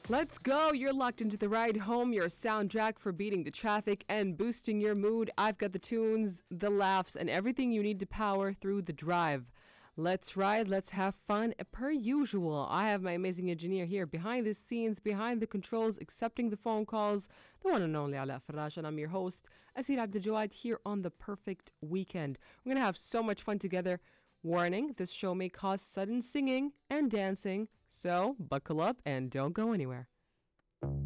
Let's go. You're locked into the ride home, your soundtrack for beating the traffic and boosting your mood. I've got the tunes, the laughs, and everything you need to power through the drive. Let's ride, let's have fun. Per usual, I have my amazing engineer here behind the scenes, behind the controls, accepting the phone calls, the one and only Ala Farash, and I'm your host, Asir Abdel here on The Perfect Weekend. We're going to have so much fun together. Warning, this show may cause sudden singing and dancing, so buckle up and don't go anywhere.